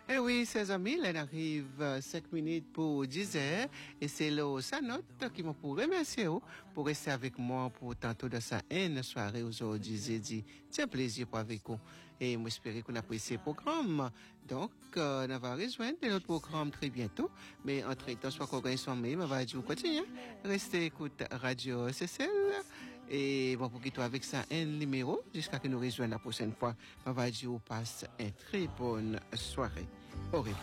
Eh oui, chers amis, là, on arrive 5 minutes pour 10 heures. Et c'est là, sa note qui m'a pour remercier pour rester avec moi pour tantôt de sa haine soirée aujourd'hui. J'ai dit, c'est un plaisir pour avec vous. Et moi, j'espère qu'on apprécie le programme. Donc, on va rejoindre notre programme très bientôt. Mais entre-temps, soit qu'on gagne son mail, on va dire au quotidien. Restez écoute Radio CCL. Et bon, pour qu'il soit avec ça, un numéro, jusqu'à que nous rejoignons la prochaine fois, on va dire, on passe une très bonne soirée. Au revoir.